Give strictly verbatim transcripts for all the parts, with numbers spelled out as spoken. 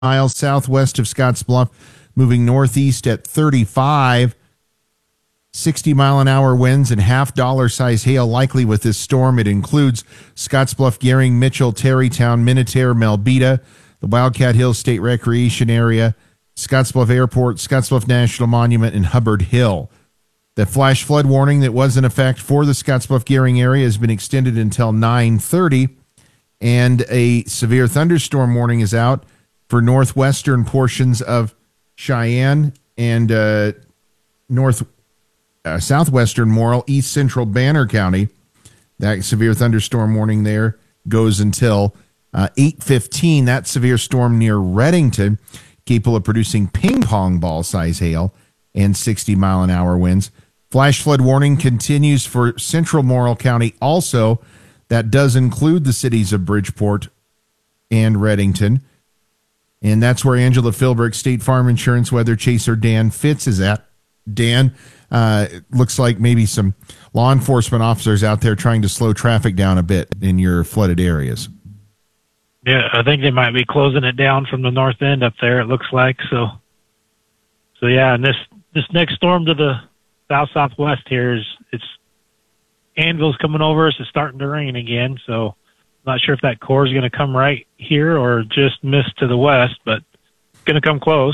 miles southwest of Scottsbluff, moving northeast at thirty-five. sixty mile an hour winds and half dollar size hail likely with this storm. It includes Scottsbluff, Gering, Mitchell, Terrytown, Minutair, Melbeta, the Wildcat Hills State Recreation Area, Scottsbluff Airport, Scottsbluff National Monument, and Hubbard Hill. The flash flood warning that was in effect for the Scottsbluff Gering area has been extended until nine thirty, and a severe thunderstorm warning is out for northwestern portions of Cheyenne and uh, north uh, southwestern Morrill, east central Banner County. That severe thunderstorm warning there goes until uh, eight fifteen. That severe storm near Redington, capable of producing ping pong ball size hail and sixty mile an hour winds. Flash flood warning continues for central Morrill County also. That does include the cities of Bridgeport and Redington. And that's where Angela Philbrick, State Farm Insurance weather chaser Dan Fitz is at. Dan, uh, it looks like maybe some law enforcement officers out there trying to slow traffic down a bit in your flooded areas. Yeah, I think they might be closing it down from the north end up there, it looks like. So, so yeah, and this, this next storm to the south-southwest here is, it's Anvil's coming over us. It's starting to rain again, so I'm not sure if that core is going to come right here or just miss to the west, but it's going to come close.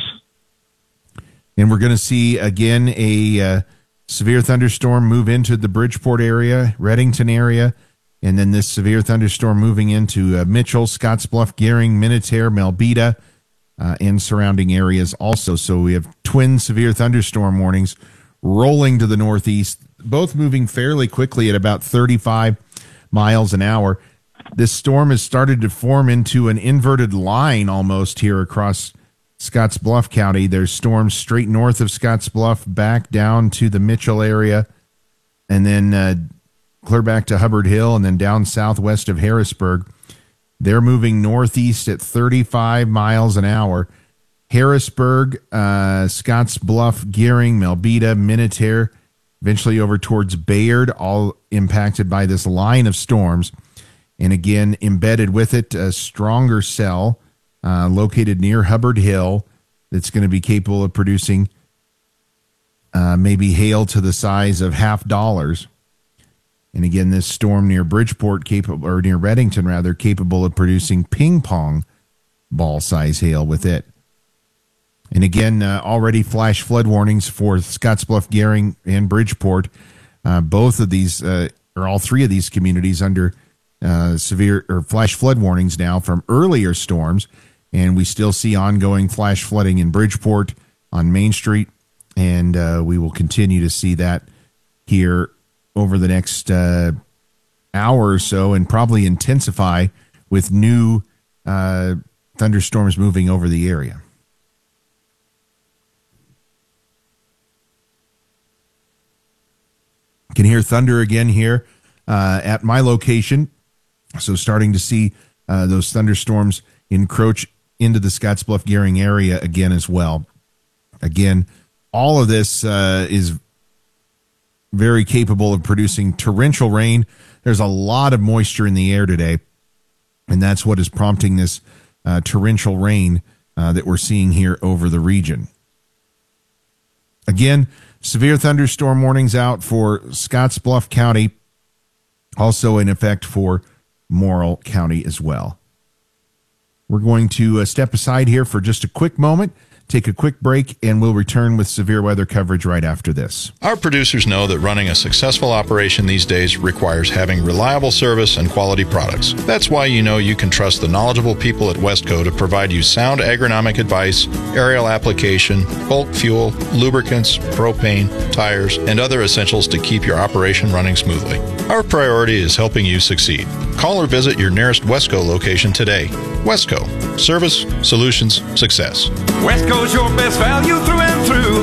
And we're going to see, again, a uh, severe thunderstorm move into the Bridgeport area, Redington area, and then this severe thunderstorm moving into uh, Mitchell, Scottsbluff, Gering, Minutair, Melbeta, uh, and surrounding areas also. So we have twin severe thunderstorm warnings rolling to the northeast, both moving fairly quickly at about thirty-five miles an hour. This storm has started to form into an inverted line almost here across Scottsbluff County. There's storms straight north of Scottsbluff, back down to the Mitchell area, and then uh, clear back to Hubbard Hill, and then down southwest of Harrisburg. They're moving northeast at thirty-five miles an hour. Harrisburg, uh, Scottsbluff, Gering, Melbeta, Minutair, eventually over towards Bayard, all impacted by this line of storms. And again, embedded with it, a stronger cell uh, located near Hubbard Hill that's going to be capable of producing uh, maybe hail to the size of half dollars. And again, this storm near Bridgeport, capable, or near Redington rather, capable of producing ping pong ball size hail with it. And again, uh, already flash flood warnings for Scottsbluff, Gering, and Bridgeport. Uh, both of these, uh, or all three of these communities under uh, severe or flash flood warnings now from earlier storms. And we still see ongoing flash flooding in Bridgeport on Main Street. And uh, we will continue to see that here over the next uh, hour or so, and probably intensify with new uh, thunderstorms moving over the area. Can hear thunder again here uh, at my location. So starting to see uh, those thunderstorms encroach into the Scottsbluff Gering area again as well. Again, all of this uh, is very capable of producing torrential rain. There's a lot of moisture in the air today, and that's what is prompting this uh, torrential rain uh, that we're seeing here over the region. Again, severe thunderstorm warnings out for Scottsbluff County, also in effect for Morrill County as well. We're going to uh, step aside here for just a quick moment, take a quick break, and we'll return with severe weather coverage right after this. Our producers know that running a successful operation these days requires having reliable service and quality products. That's why you know you can trust the knowledgeable people at Westco to provide you sound agronomic advice, aerial application, bulk fuel, lubricants, propane, tires, and other essentials to keep your operation running smoothly. Our priority is helping you succeed. Call or visit your nearest Westco location today. Westco. Service, solutions, success. Westco's your best value through and through.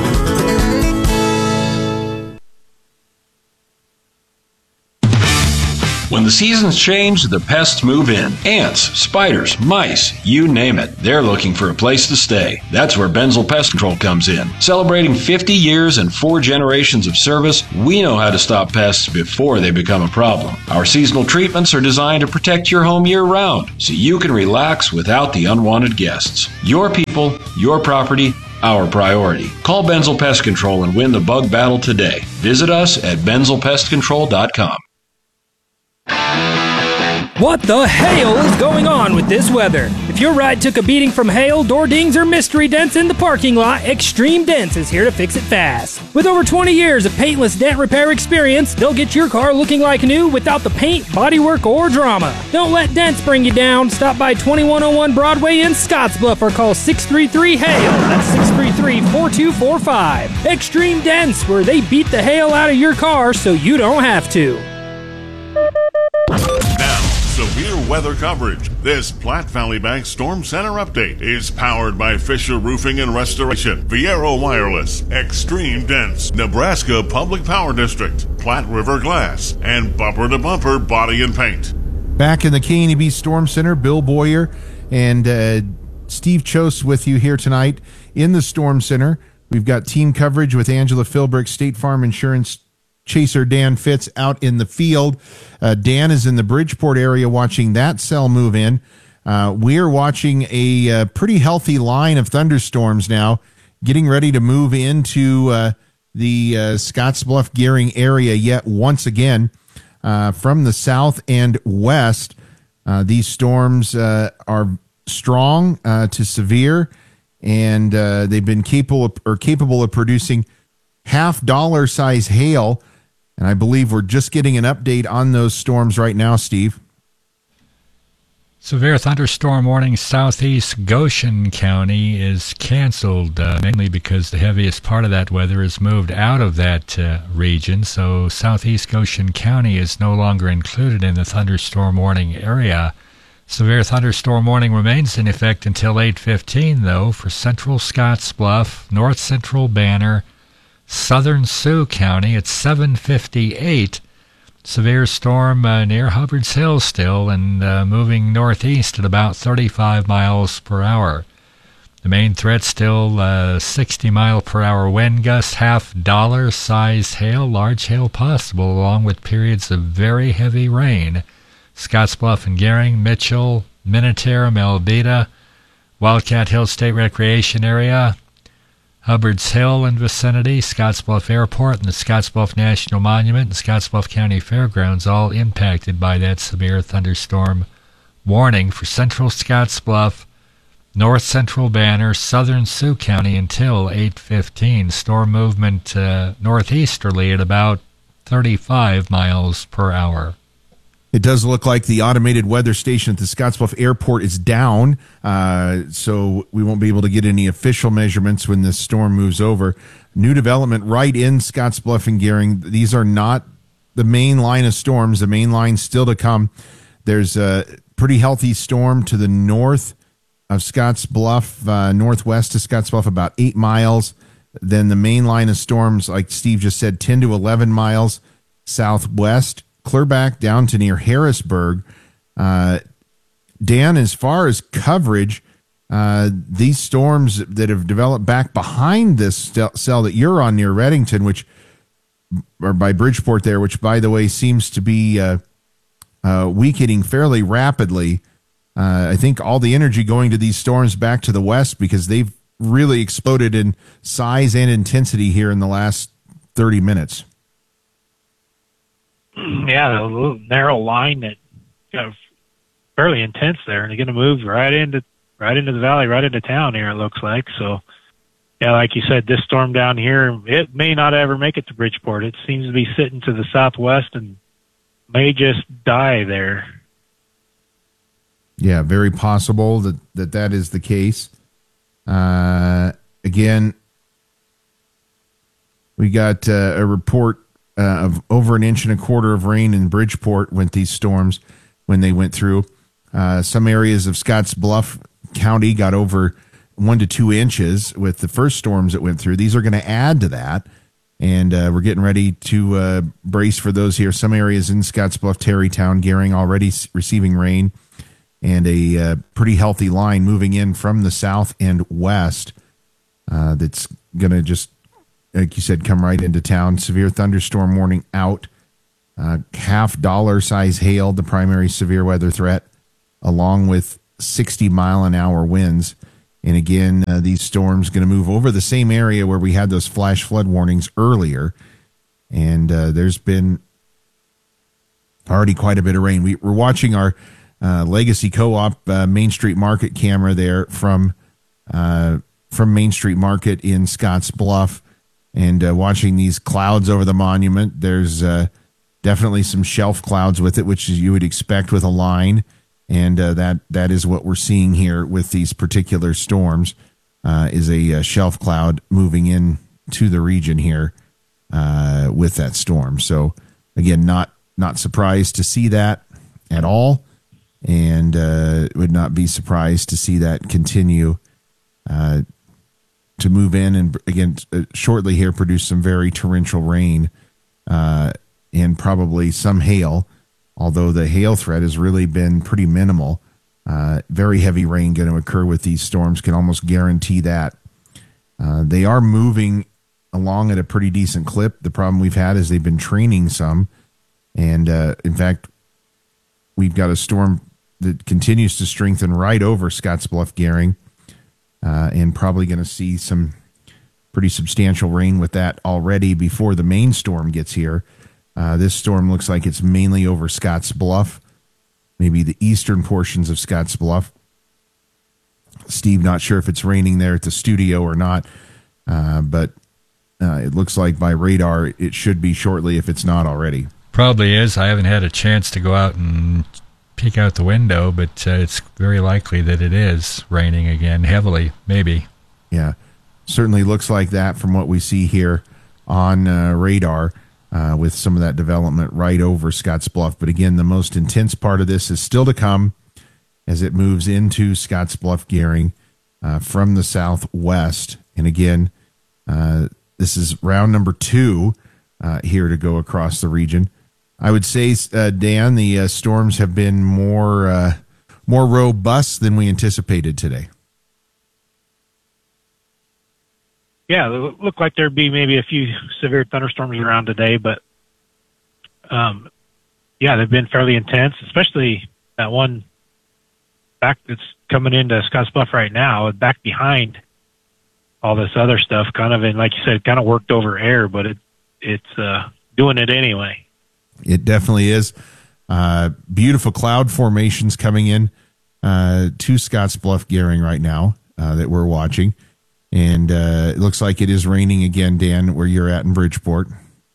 When the seasons change, the pests move in. Ants, spiders, mice, you name it. They're looking for a place to stay. That's where Benzel Pest Control comes in. Celebrating fifty years and four generations of service, we know how to stop pests before they become a problem. Our seasonal treatments are designed to protect your home year-round, so you can relax without the unwanted guests. Your people, your property, our priority. Call Benzel Pest Control and win the bug battle today. Visit us at benzel pest control dot com. What the hail is going on with this weather? If your ride took a beating from hail, door dings, or mystery dents in the parking lot, Extreme Dents is here to fix it fast. With over twenty years of paintless dent repair experience, they'll get your car looking like new without the paint, bodywork, or drama. Don't let dents bring you down. Stop by twenty-one oh one Broadway in Scottsbluff or call six three three hail. That's six three three, four two four five. Extreme Dents, where they beat the hail out of your car so you don't have to. Now, severe weather coverage. This Platte Valley Bank Storm Center update is powered by Fisher Roofing and Restoration, Viero Wireless, Extreme Dents, Nebraska Public Power District, Platte River Glass, and Bumper to Bumper Body and Paint. Back in the K N E B Storm Center, Bill Boyer and uh, Steve Chose with you here tonight in the Storm Center. We've got team coverage with Angela Philbrick, State Farm Insurance chaser Dan Fitz out in the field. Uh, Dan is in the Bridgeport area watching that cell move in. Uh, we're watching a uh, pretty healthy line of thunderstorms now, getting ready to move into uh, the uh, Scottsbluff Gering area yet once again uh, from the south and west. Uh, these storms uh, are strong uh, to severe, and uh, they've been capable of, or capable of producing half dollar size hail. And I believe we're just getting an update on those storms right now, Steve. Severe thunderstorm warning southeast Goshen County is canceled, uh, mainly because the heaviest part of that weather is moved out of that uh, region. So southeast Goshen County is no longer included in the thunderstorm warning area. Severe thunderstorm warning remains in effect until eight fifteen, though, for central Scottsbluff, north central Banner, southern Sioux County at seven fifty-eight. Severe storm uh, near Hubbard's Hill still, and uh, moving northeast at about thirty-five miles per hour. The main threat still uh, sixty mile per hour wind gusts, half dollar size hail, large hail possible, along with periods of very heavy rain. Scottsbluff and Gering, Mitchell, Minotera, Melvita, Wildcat Hill State Recreation Area, Hubbard's Hill and vicinity, Scottsbluff Airport, and the Scottsbluff National Monument, and Scottsbluff County Fairgrounds, all impacted by that severe thunderstorm warning for central Scottsbluff, north central Banner, southern Sioux County until eight fifteen. Storm movement uh, northeasterly at about thirty-five miles per hour. It does look like the automated weather station at the Scottsbluff Airport is down, uh, so we won't be able to get any official measurements when this storm moves over. New development right in Scottsbluff and Gering. These are not the main line of storms. The main line still to come. There's a pretty healthy storm to the north of Scottsbluff, uh, northwest of Scottsbluff, about eight miles. Then the main line of storms, like Steve just said, ten to eleven miles southwest. Clear back down to near Harrisburg. Uh, Dan, as far as coverage, uh, these storms that have developed back behind this st- cell that you're on near Reddington, which, or by Bridgeport there, which, by the way, seems to be uh, uh, weakening fairly rapidly. Uh, I think all the energy going to these storms back to the west because they've really exploded in size and intensity here in the last thirty minutes. Yeah, a little narrow line that got fairly intense there, and they're going to move right into right into the valley, right into town here. It looks like so. Yeah, like you said, this storm down here, it may not ever make it to Bridgeport. It seems to be sitting to the southwest and may just die there. Yeah, very possible that that, that is the case. Uh, again, we got uh, a report Uh, of over an inch and a quarter of rain in Bridgeport with these storms when they went through. Uh, some areas of Scottsbluff County got over one to two inches with the first storms that went through. These are going to add to that. And uh, we're getting ready to uh, brace for those here. Some areas in Scottsbluff, Terrytown, Gering already s- receiving rain, and a uh, pretty healthy line moving in from the south and west uh, that's going to just, like you said, come right into town. Severe thunderstorm warning out. Uh, half dollar size hail, the primary severe weather threat, along with sixty mile an hour winds. And again, uh, these storms going to move over the same area where we had those flash flood warnings earlier. And uh, there's been already quite a bit of rain. We, we're watching our uh, Legacy Co-op uh, Main Street Market camera there from uh, from Main Street Market in Scotts Bluff, and uh, watching these clouds over the monument. There's uh, definitely some shelf clouds with it, which you would expect with a line. And uh, that that is what we're seeing here with these particular storms, uh, is a, a shelf cloud moving in to the region here uh, with that storm. So, again, not not surprised to see that at all, and uh, would not be surprised to see that continue uh, to move in and, again, uh, shortly here produce some very torrential rain uh, and probably some hail. Although the hail threat has really been pretty minimal. Uh, very heavy rain going to occur with these storms, can almost guarantee that. Uh, they are moving along at a pretty decent clip. The problem we've had is they've been training some. And, uh, in fact, we've got a storm that continues to strengthen right over Scottsbluff, Gering, uh, and probably going to see some pretty substantial rain with that already before the main storm gets here. Uh, this storm looks like it's mainly over Scotts Bluff, maybe the eastern portions of Scotts Bluff. Steve, not sure if it's raining there at the studio or not, uh, but uh, it looks like by radar it should be shortly if it's not already. Probably is. I haven't had a chance to go out and peek out the window, but uh, it's very likely that it is raining again, heavily, maybe. Yeah, certainly looks like that from what we see here on uh, radar. Uh, with some of that development right over Scotts Bluff. But again, the most intense part of this is still to come as it moves into Scotts Bluff, Gering uh, from the southwest. And again, uh, this is round number two uh, here to go across the region. I would say, uh, Dan, the uh, storms have been more uh, more robust than we anticipated today. Yeah, it looked like there'd be maybe a few severe thunderstorms around today, but um, yeah, they've been fairly intense, especially that one back that's coming into Scottsbluff right now, back behind all this other stuff, kind of, and like you said, kind of worked over air, but it it's uh, doing it anyway. It definitely is. Uh, beautiful cloud formations coming in uh, to Scottsbluff, Gering right now uh, that we're watching. And uh, it looks like it is raining again, Dan, where you're at in Bridgeport.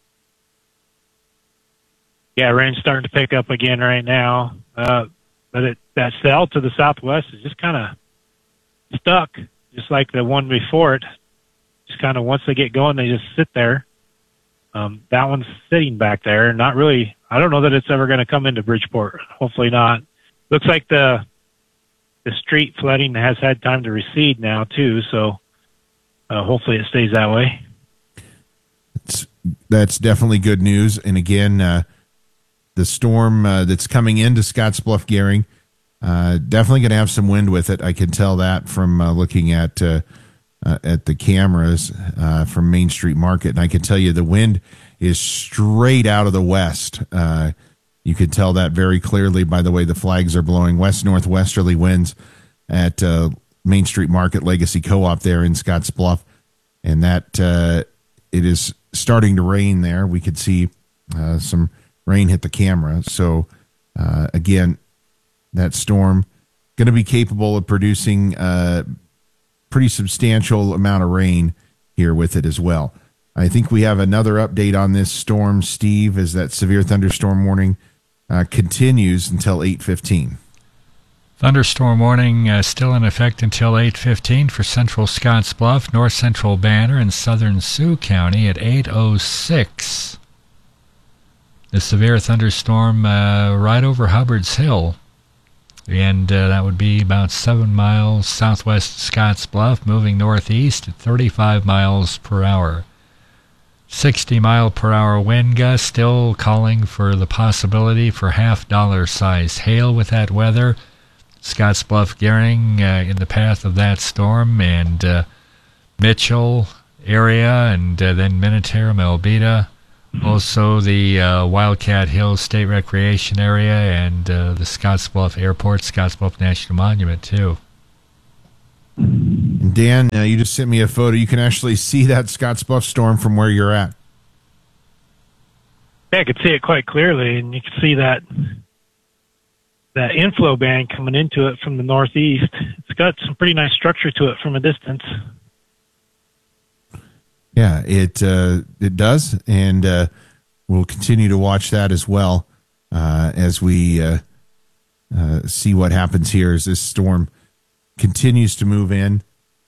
Yeah, rain's starting to pick up again right now. Uh, but it, that cell to the southwest is just kind of stuck, just like the one before it. Just kind of once they get going, they just sit there. Um, that one's sitting back there. Not really. I don't know that it's ever going to come into Bridgeport. Hopefully not. Looks like the the street flooding has had time to recede now, too, so Uh, hopefully it stays that way. It's, that's definitely good news. And again, uh, the storm uh, that's coming into Scottsbluff, Gering, uh, definitely going to have some wind with it. I can tell that from uh, looking at uh, uh, at the cameras uh, from Main Street Market. And I can tell you the wind is straight out of the west. Uh, you can tell that very clearly by the way the flags are blowing. West-northwesterly winds at uh Main Street Market Legacy Co-op there in Scotts Bluff, and that uh, it is starting to rain there. We could see uh, some rain hit the camera. So uh, again, that storm going to be capable of producing a pretty substantial amount of rain here with it as well. I think we have another update on this storm, Steve, as that severe thunderstorm warning uh, continues until eight fifteen. Thunderstorm warning uh, still in effect until eight fifteen for central Scotts Bluff, north central Banner, and southern Sioux County at eight oh six. The severe thunderstorm uh, right over Hubbard's Hill, and uh, that would be about seven miles southwest Scotts Bluff, moving northeast at thirty-five miles per hour. sixty mile per hour wind gust, still calling for the possibility for half dollar size hail with that weather. Scottsbluff, Gering uh, in the path of that storm, and uh, Mitchell area, and uh, then Minotera, Melbeta. Also the uh, Wildcat Hills State Recreation Area, and uh, the Scottsbluff Airport, Scottsbluff National Monument, too. And Dan, uh, you just sent me a photo. You can actually see that Scottsbluff storm from where you're at. Yeah, I could see it quite clearly, and you can see that that inflow band coming into it from the northeast. It's got some pretty nice structure to it from a distance. Yeah, it uh, it does, and uh, we'll continue to watch that as well uh, as we uh, uh, see what happens here as this storm continues to move in.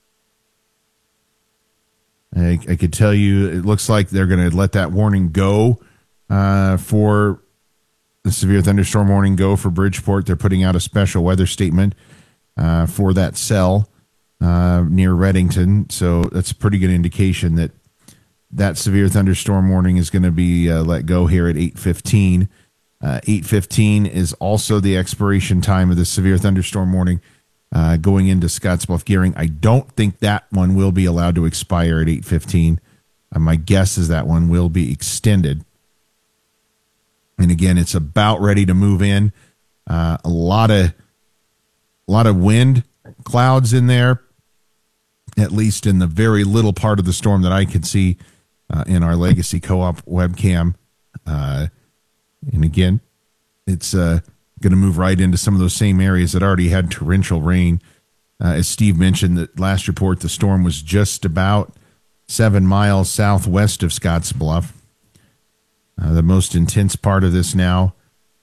I, I could tell you, it looks like they're going to let that warning go uh, for the severe thunderstorm warning go for Bridgeport. They're putting out a special weather statement uh, for that cell uh, near Reddington. So that's a pretty good indication that that severe thunderstorm warning is going to be uh, let go here at eight fifteen. Uh, eight fifteen is also the expiration time of the severe thunderstorm warning uh, going into Scottsbluff Gering. I don't think that one will be allowed to expire at eight fifteen. Uh, my guess is that one will be extended. And again, it's about ready to move in. Uh, a lot of, a lot of wind clouds in there, at least in the very little part of the storm that I can see uh, in our Legacy Co-op webcam. Uh, and again, it's uh, going to move right into some of those same areas that already had torrential rain. Uh, as Steve mentioned, that last report, the storm was just about seven miles southwest of Scottsbluff. Uh, the most intense part of this now,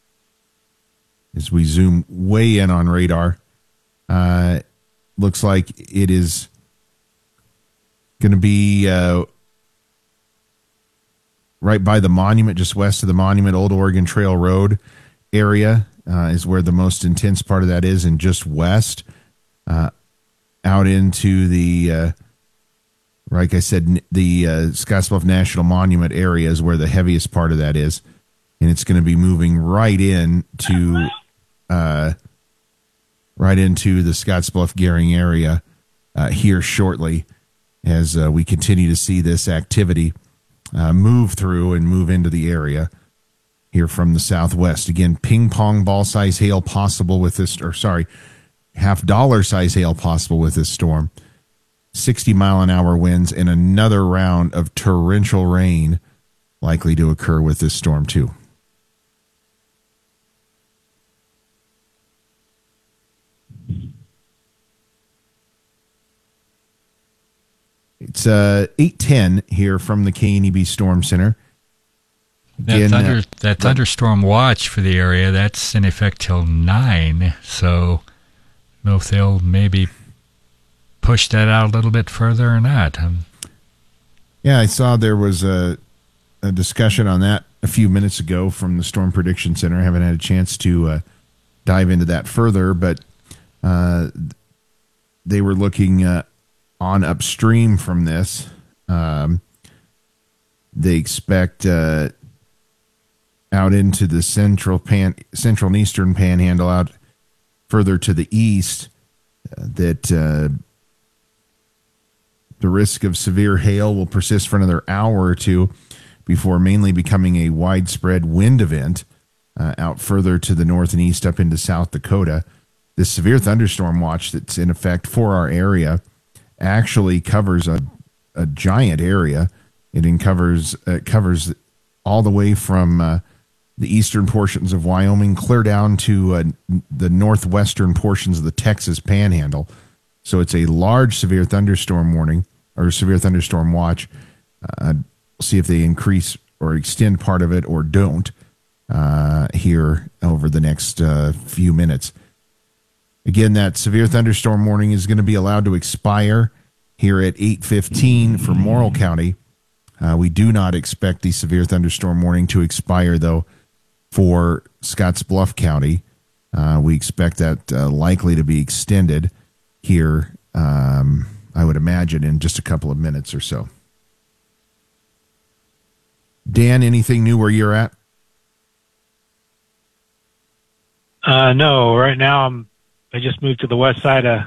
as we zoom way in on radar, uh, looks like it is going to be uh, right by the monument, just west of the monument, Old Oregon Trail Road area uh, is where the most intense part of that is, and just west uh, out into the uh, like I said, the uh, Scottsbluff National Monument area is where the heaviest part of that is. And it's going to be moving right in to, uh, right into the Scottsbluff Gering area uh, here shortly as uh, we continue to see this activity uh, move through and move into the area here from the southwest. Again, ping pong ball size hail possible with this, or sorry, half dollar size hail possible with this storm. sixty mile an hour winds, and another round of torrential rain likely to occur with this storm too. It's uh, eight ten here from the K N E B Storm Center. That, Again, thunder, uh, that thunderstorm watch for the area, that's in effect till nine. So I don't know if they'll maybe push that out a little bit further or not. Um, yeah, I saw there was a, a discussion on that a few minutes ago from the Storm Prediction Center. I haven't had a chance to uh, dive into that further, but uh, they were looking uh, on upstream from this. Um, they expect uh, out into the central pan, central and eastern panhandle, out further to the east, uh, that uh, the risk of severe hail will persist for another hour or two before mainly becoming a widespread wind event uh, out further to the north and east up into South Dakota. This severe thunderstorm watch that's in effect for our area actually covers a, a giant area. It covers, it covers all the way from uh, the eastern portions of Wyoming clear down to uh, the northwestern portions of the Texas Panhandle. So it's a large severe thunderstorm warning or severe thunderstorm watch. Uh, we'll see if they increase or extend part of it or don't uh, here over the next uh, few minutes. Again, that severe thunderstorm warning is going to be allowed to expire here at eight fifteen for Morrill County. Uh, we do not expect the severe thunderstorm warning to expire, though, for Scottsbluff County. Uh, we expect that uh, likely to be extended here, um, I would imagine, in just a couple of minutes or so. Dan, anything new where you're at? Uh, no, right now I'm. I just moved to the west side of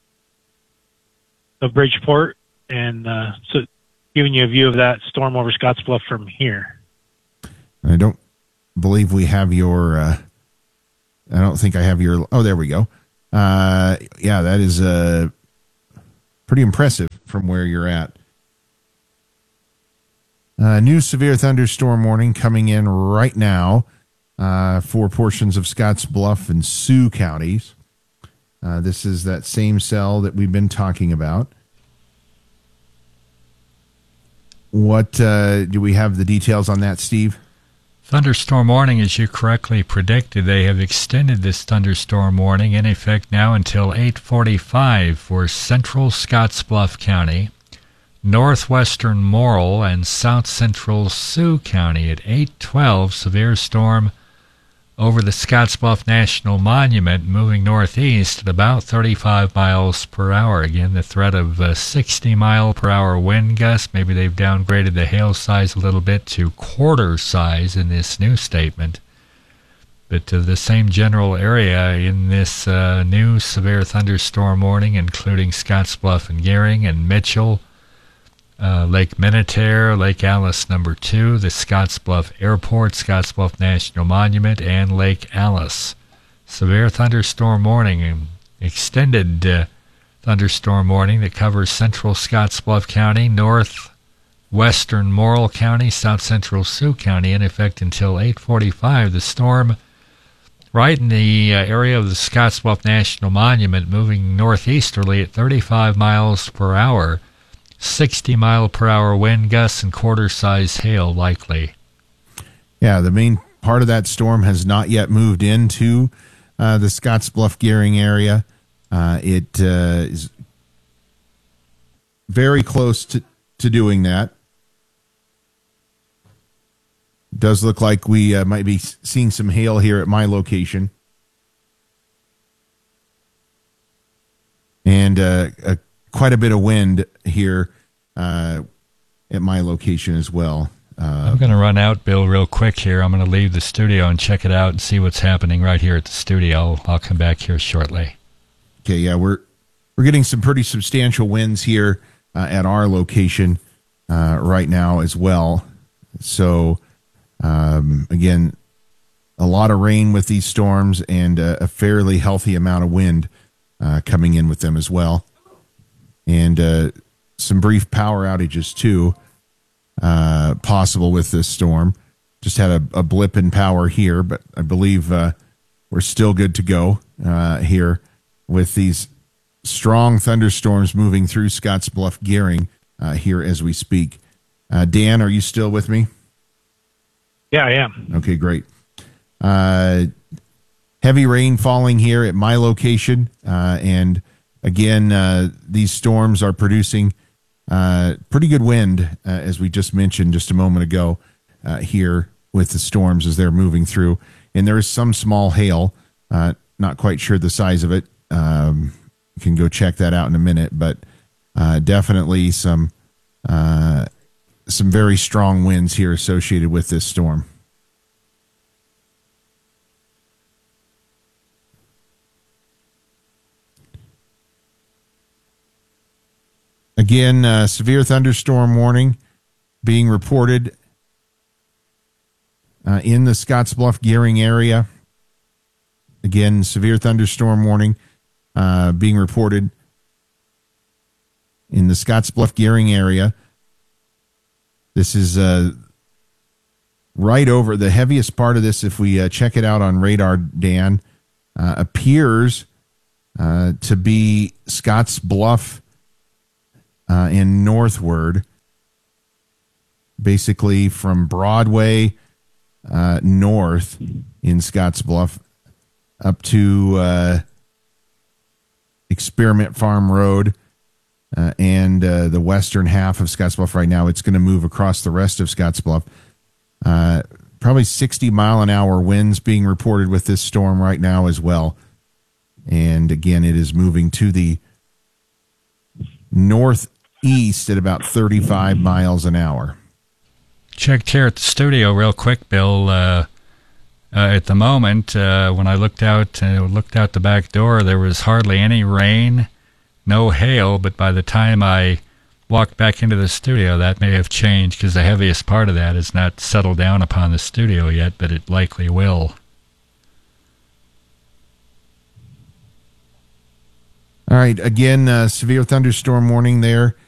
of Bridgeport, and uh, so giving you a view of that storm over Scottsbluff from here. I don't believe we have your. Uh, I don't think I have your. Oh, there we go. Uh, yeah, that is uh, pretty impressive from where you're at. Uh, new severe thunderstorm warning coming in right now uh, for portions of Scottsbluff and Sioux counties. Uh, this is that same cell that we've been talking about. What uh, do we have the details on that, Steve? Thunderstorm warning, as you correctly predicted, they have extended this thunderstorm warning in effect now until eight forty-five for central Scottsbluff County, northwestern Morrill, and south central Sioux County. At eight twelve, severe storm over the Scottsbluff National Monument, moving northeast at about thirty-five miles per hour. Again, the threat of uh, sixty mile per hour wind gusts. Maybe they've downgraded the hail size a little bit to quarter size in this new statement. But to the same general area in this uh, new severe thunderstorm warning, including Scottsbluff and Gering and Mitchell, Uh, Lake Minnetonka, Lake Alice number two, the Scottsbluff Airport, Scottsbluff National Monument, and Lake Alice. Severe thunderstorm warning, extended uh, thunderstorm warning that covers central Scottsbluff County, northwestern Morrill County, south central Sioux County, in effect until eight forty-five. The storm right in the uh, area of the Scottsbluff National Monument, moving northeasterly at thirty-five miles per hour. sixty mile per hour wind gusts and quarter size hail likely. Yeah, the main part of that storm has not yet moved into uh, the Scottsbluff Gering area. Uh, it uh, is very close to, to doing that. Does look like we uh, might be seeing some hail here at my location. And uh, a quite a bit of wind here uh, at my location as well. Uh, I'm going to run out, Bill, real quick here. I'm going to leave the studio and check it out and see what's happening right here at the studio. I'll, I'll come back here shortly. Okay, yeah, we're we're getting some pretty substantial winds here uh, at our location uh, right now as well. So, um, again, a lot of rain with these storms and uh, a fairly healthy amount of wind uh, coming in with them as well. And uh, some brief power outages, too, uh, possible with this storm. Just had a, a blip in power here, but I believe uh, we're still good to go uh, here with these strong thunderstorms moving through Scottsbluff Gering uh, here as we speak. Uh, Dan, are you still with me? Yeah, I am. Okay, great. Uh, heavy rain falling here at my location, uh, and Again, uh, these storms are producing uh, pretty good wind, uh, as we just mentioned just a moment ago, uh, here with the storms as they're moving through. And there is some small hail, uh, not quite sure the size of it. Um, you can go check that out in a minute, but uh, definitely some uh, some very strong winds here associated with this storm. Again, uh, severe thunderstorm warning being reported uh, in the Scottsbluff Gering area. Again, severe thunderstorm warning uh, being reported in the Scottsbluff Gering area. This is uh, right over the heaviest part of this. If we uh, check it out on radar, Dan, uh, appears uh, to be Scottsbluff Uh, and northward, basically from Broadway uh, north in Scottsbluff up to uh, Experiment Farm Road uh, and uh, the western half of Scottsbluff right now. It's going to move across the rest of Scottsbluff. Uh, probably sixty mile an hour winds being reported with this storm right now as well. And again, it is moving to the north east at about thirty-five miles an hour. checked here at the studio real quick, Bill. Uh, uh, at the moment, uh, when I looked out, uh, looked out the back door, there was hardly any rain, no hail. But by the time I walked back into the studio, that may have changed because the heaviest part of that has not settled down upon the studio yet, but it likely will. All right. Again, uh, severe thunderstorm warning there